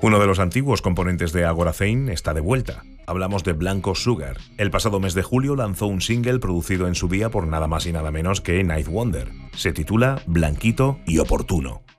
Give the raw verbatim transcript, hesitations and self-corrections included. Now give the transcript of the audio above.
Uno de los antiguos componentes de Agorafame está de vuelta. Hablamos de Blanco Sugar. El pasado mes de julio lanzó un single producido en su día por nada más y nada menos que Ninth Wonder. Se titula Blanquito y Oportuno.